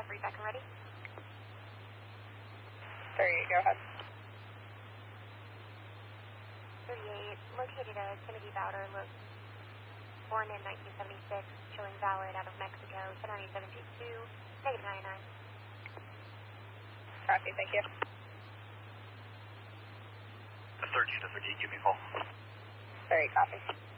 back and ready. 38, go ahead. 38, located a Timothy Bowder, born in 1976, showing valid out of Mexico, 109722, negative 99. Copy, thank you. 13 to 38, give me a call. 38, copy.